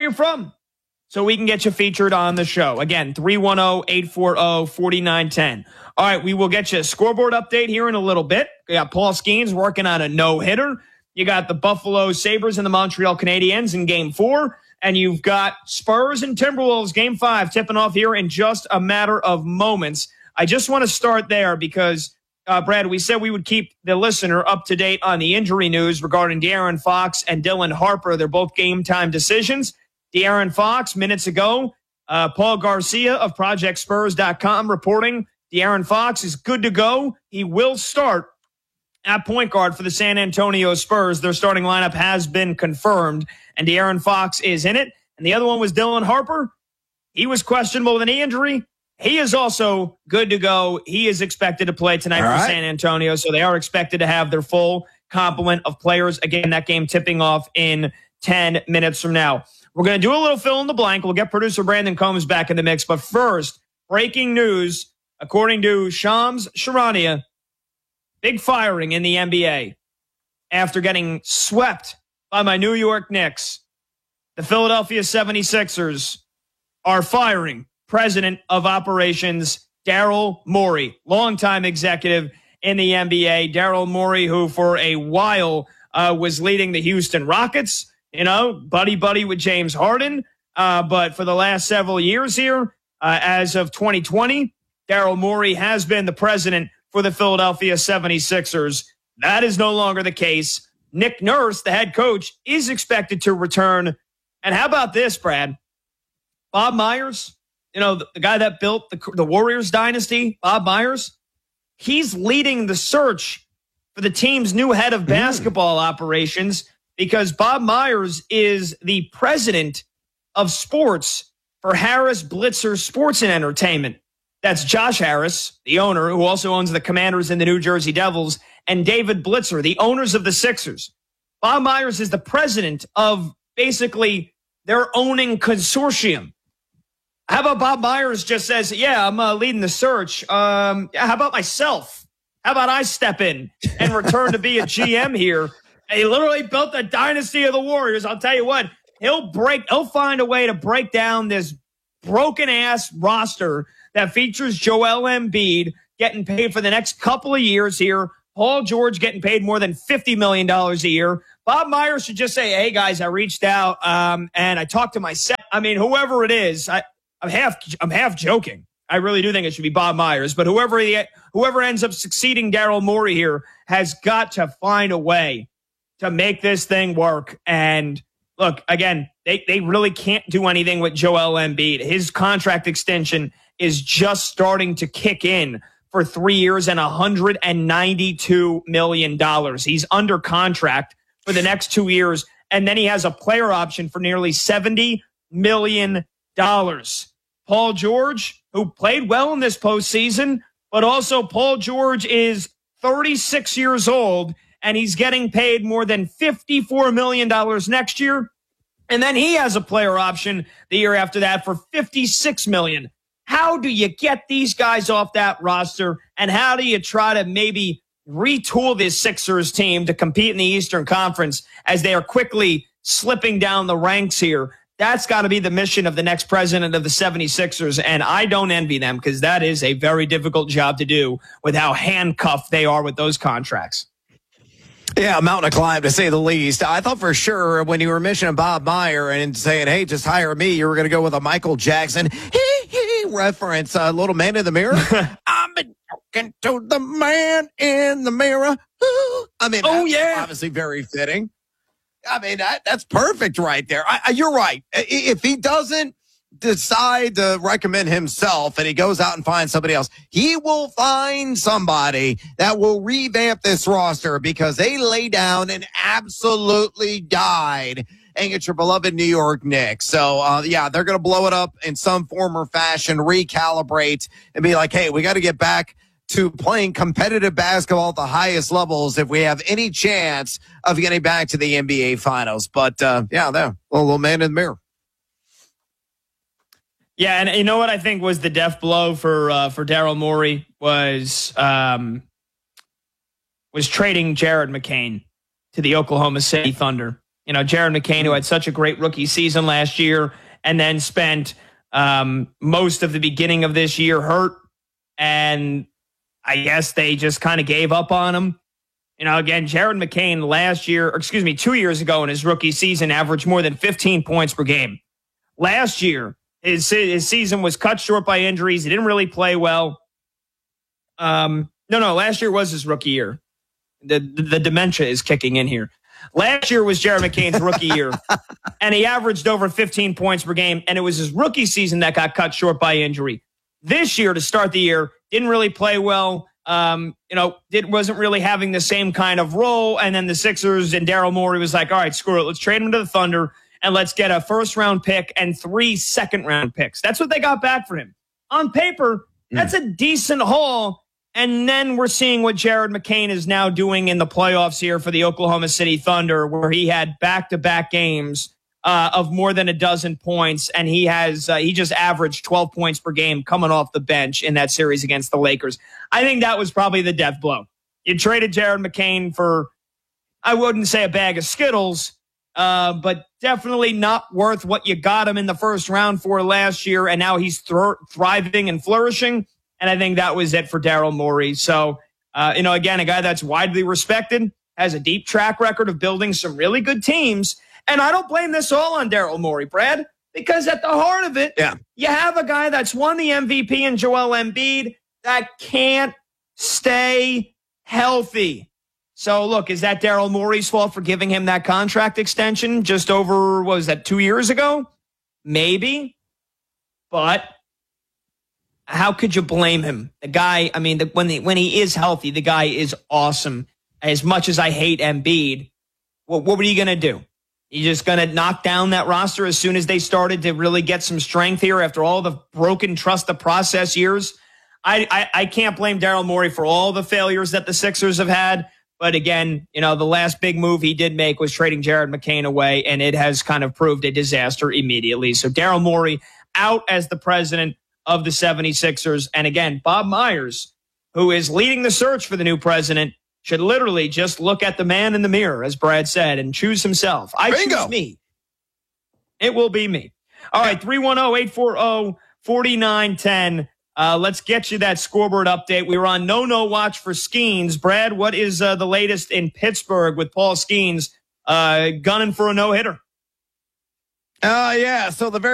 you're from so we can get you featured on the show. Again, 310-840-4910. All right, we will get you a scoreboard update here in a little bit. We got Paul Skeens working on a no-hitter. You got the Buffalo Sabres and the Montreal Canadiens in Game 4. And you've got Spurs and Timberwolves Game 5 tipping off here in just a matter of moments. I just want to start there because, Brad, we said we would keep the listener up to date on the injury news regarding De'Aaron Fox and Dylan Harper. They're both game-time decisions. De'Aaron Fox, minutes ago, Paul Garcia of ProjectSpurs.com reporting De'Aaron Fox is good to go. He will start at point guard for the San Antonio Spurs. Their starting lineup has been confirmed, and De'Aaron Fox is in it. And the other one was Dylan Harper. He was questionable with a knee injury. He is also good to go. He is expected to play tonight for San Antonio, so they are expected to have their full complement of players. Again, that game tipping off in 10 minutes from now. We're going to do a little fill in the blank. We'll get producer Brandon Combs back in the mix. But first, breaking news, according to Shams Charania, big firing in the NBA after getting swept by my New York Knicks. The Philadelphia 76ers are firing President of Operations Daryl Morey, longtime executive in the NBA. Daryl Morey, who for a while was leading the Houston Rockets, buddy with James Harden. But for the last several years here, as of 2020, Daryl Morey has been the president for the Philadelphia 76ers. That is no longer the case. Nick Nurse, the head coach, is expected to return. And how about this, Brad? Bob Myers, the guy that built the Warriors dynasty, Bob Myers, he's leading the search for the team's new head of basketball operations because Bob Myers is the president of sports for Harris Blitzer Sports and Entertainment. That's Josh Harris, the owner, who also owns the Commanders and the New Jersey Devils, and David Blitzer, the owners of the Sixers. Bob Myers is the president of basically their owning consortium. How about Bob Myers just says, I'm leading the search. How about myself? How about I step in and return to be a GM here? He literally built the dynasty of the Warriors. I'll tell you what, he'll find a way to break down this broken-ass roster that features Joel Embiid getting paid for the next couple of years here. Paul George getting paid more than $50 million a year. Bob Myers should just say, hey, guys, I reached out and I talked to myself. I mean, whoever it is, I'm half joking. I really do think it should be Bob Myers. But whoever ends up succeeding Daryl Morey here has got to find a way to make this thing work. And look, again, they really can't do anything with Joel Embiid. His contract extension is just starting to kick in for 3 years and $192 million. He's under contract for the next 2 years, and then he has a player option for nearly $70 million. Paul George, who played well in this postseason, but also Paul George is 36 years old, and he's getting paid more than $54 million next year. And then he has a player option the year after that for $56 million. How do you get these guys off that roster, and how do you try to maybe retool this Sixers team to compete in the Eastern Conference as they are quickly slipping down the ranks here? That's got to be the mission of the next president of the 76ers, and I don't envy them because that is a very difficult job to do with how handcuffed they are with those contracts. Yeah, a mountain to climb, to say the least. I thought for sure when you were mentioning Bob Meyer and saying, hey, just hire me, you were going to go with a Michael Jackson reference, Little Man in the Mirror. I'm talking to the man in the mirror. I mean, obviously very fitting. I mean, that's perfect right there. You're right. If he doesn't decide to recommend himself and he goes out and finds somebody else, he will find somebody that will revamp this roster because they lay down and absolutely died and get your beloved New York Knicks. So, they're going to blow it up in some form or fashion, recalibrate, and be like, hey, we got to get back to playing competitive basketball at the highest levels if we have any chance of getting back to the NBA Finals. But, there, little man in the mirror. Yeah, and you know what I think was the death blow for Daryl Morey was trading Jared McCain to the Oklahoma City Thunder. Jared McCain, who had such a great rookie season last year and then spent most of the beginning of this year hurt. And I guess they just kind of gave up on him. Again, Jared McCain 2 years ago in his rookie season averaged more than 15 points per game. Last year, his season was cut short by injuries. He didn't really play well. Last year was his rookie year. The dementia is kicking in here. Last year was Jared McCain's rookie year, and he averaged over 15 points per game, and it was his rookie season that got cut short by injury. This year, to start the year, didn't really play well. Wasn't really having the same kind of role, and then the Sixers and Daryl Morey was like, all right, screw it. Let's trade him to the Thunder, and let's get a first-round pick and 3 second-round picks. That's what they got back for him. On paper, that's a decent haul. And then we're seeing what Jared McCain is now doing in the playoffs here for the Oklahoma City Thunder, where he had back-to-back games of more than a dozen points, and he just averaged 12 points per game coming off the bench in that series against the Lakers. I think that was probably the death blow. You traded Jared McCain for, I wouldn't say a bag of Skittles, but definitely not worth what you got him in the first round for last year, and now he's thriving and flourishing. And I think that was it for Daryl Morey. So, again, a guy that's widely respected, has a deep track record of building some really good teams. And I don't blame this all on Daryl Morey, Brad, because at the heart of it, you have a guy that's won the MVP in Joel Embiid that can't stay healthy. So, look, is that Daryl Morey's fault for giving him that contract extension just over, 2 years ago? Maybe. But how could you blame him? The guy, when he is healthy, the guy is awesome. As much as I hate Embiid, what were you going to do? You just going to knock down that roster as soon as they started to really get some strength here after all the broken trust the process years? I can't blame Daryl Morey for all the failures that the Sixers have had. But again, the last big move he did make was trading Jared McCain away, and it has kind of proved a disaster immediately. So Daryl Morey out as the president of the 76ers. And again, Bob Myers, who is leading the search for the new president, should literally just look at the man in the mirror, as Brad said, and choose himself. Choose me. It will be me. All right, 310-840-4910. Let's get you that scoreboard update. We were on no watch for Skeens. Brad, what is the latest in Pittsburgh with Paul Skeens gunning for a no-hitter? So the very